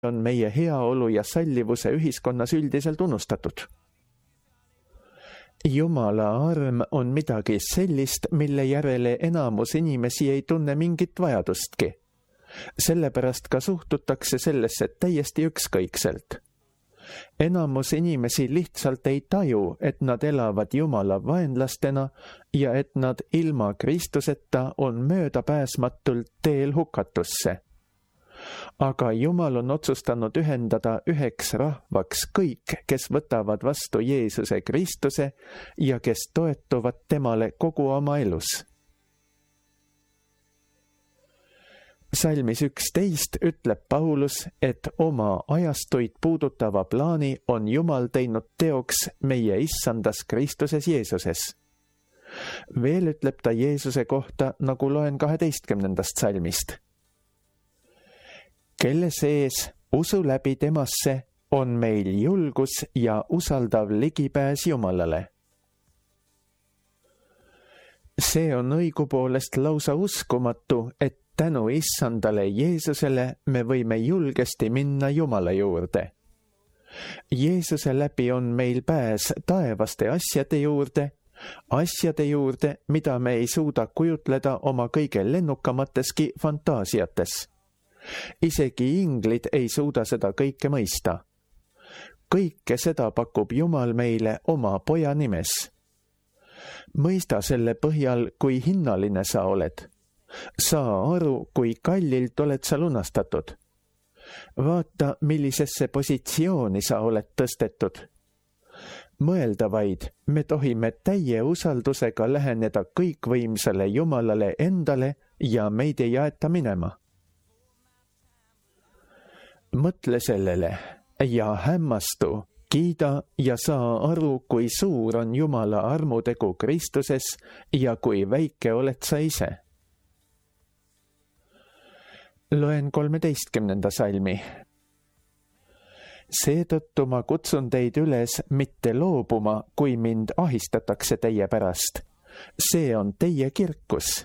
on meie heaolu ja sallivuse ühiskonnas üldiselt unustatud. Jumala arm on midagi sellist, mille järele enamus inimesi ei tunne mingit vajadustki. Sellepärast ka suhtutakse sellesse täiesti ükskõikselt. Enamus inimesi lihtsalt ei taju, et nad elavad Jumala vaenlastena ja et nad ilma Kristuseta on möödapääsmatult teel hukatusse. Aga Jumal on otsustanud ühendada üheks rahvaks kõik, kes võtavad vastu Jeesuse Kristuse ja kes toetuvad temale kogu oma elus. Salmis 11 ütleb Paulus, et oma ajastuid puudutava plaani on Jumal teinud teoks meie issandas Kristuses Jeesuses. Veel ütleb ta Jeesuse kohta, nagu loen 12. salmist. Kelle sees usu läbi temasse on meil julgus ja usaldav ligipääs Jumalale. See on õigupoolest lausa uskumatu, et tänu issandale Jeesusele me võime julgesti minna Jumala juurde. Jeesuse läbi on meil pääs taevaste asjade juurde, mida me ei suuda kujutleda oma kõige lennukamateski fantaasiates. Isegi inglid ei suuda seda kõike mõista. Kõike seda pakub Jumal meile oma poja nimes. Mõista selle põhjal, kui hinnaline sa oled. Saa aru, kui kallilt oled sa lunastatud. Vaata, millisesse positsiooni sa oled tõstetud. Mõelda vaid, me tohime täie usaldusega läheneda kõikvõimsale Jumalale endale ja meid ei aeta minema. Mõtle sellele ja hämmastu, kiida ja saa aru, kui suur on Jumala armutegu Kristuses ja kui väike oled sa ise. Loen 13. salmi. Seetõttu ma kutsun teid üles mitte loobuma, kui mind ahistatakse teie pärast. See on teie kirkus.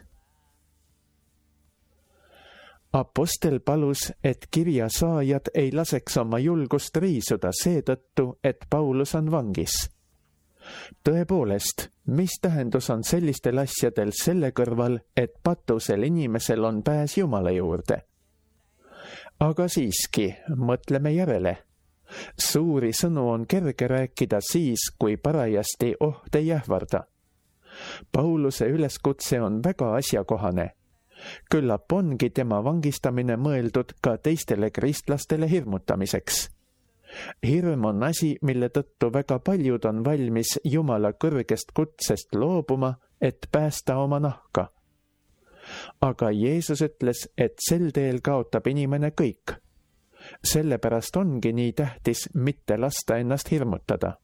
Apostel palus, et kirja saajad ei laseks oma julgust riisuda seetõttu, et Paulus on vangis. Tõepoolest, mis tähendus on sellistel asjadel selle kõrval, et patusel inimesel on pääs Jumala juurde? Aga siiski, mõtleme järele. Suuri sõnu on kerge rääkida siis, kui parajasti oht ei ähvarda. Pauluse üleskutse on väga asjakohane. Küllap ongi tema vangistamine mõeldud ka teistele kristlastele hirmutamiseks. Hirm on asi, mille tõttu väga paljud on valmis Jumala kõrgest kutsest loobuma, et päästa oma nahka. Aga Jeesus ütles, et sel teel kaotab inimene kõik. Sellepärast ongi nii tähtis mitte lasta ennast hirmutada.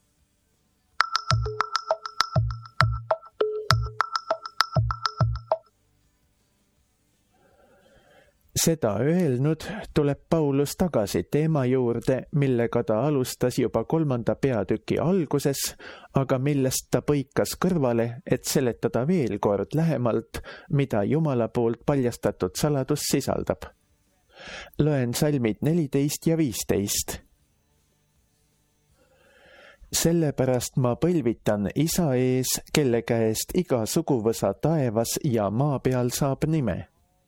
Seda öelnud tuleb Paulus tagasi teema juurde, millega ta alustas juba 3. peatüki alguses, aga millest ta põikas kõrvale, et seletada veel kord lähemalt, mida Jumala poolt paljastatud saladus sisaldab. Loen salmid 14 ja 15. Sellepärast ma põlvitan Isa ees, kelle käest iga suguvõsa taevas ja maa peal saab nime.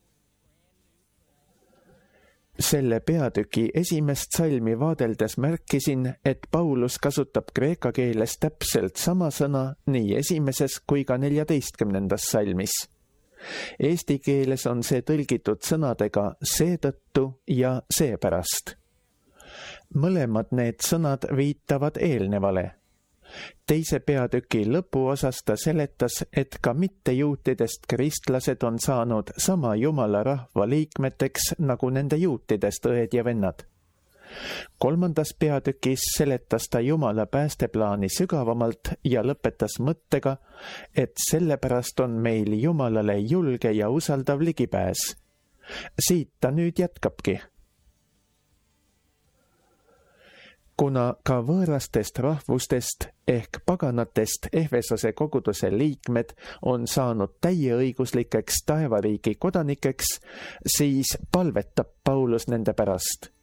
Selle peatüki esimest salmi vaadeldes märkisin, et Paulus kasutab kreeka keeles täpselt sama sõna nii esimeses kui ka 14. salmis. Eesti keeles on see tõlgitud sõnadega seetõttu ja seepärast. Mõlemad need sõnad viitavad eelnevale. Teise peatüki lõpuosas ta seletas, et ka mittejuutidest kristlased on saanud sama Jumala rahva liikmeteks nagu nende juutidest õed ja vennad. 3. peatükis seletas ta Jumala päästeplaani sügavamalt ja lõpetas mõttega, et sellepärast on meil Jumalale julge ja usaldav ligipääs. Siit ta nüüd jätkabki. Kuna ka võõrastest rahvustest ehk paganatest Efesose koguduse liikmed on saanud täieõiguslikeks taevariigi kodanikeks, siis palvetab Paulus nende pärast.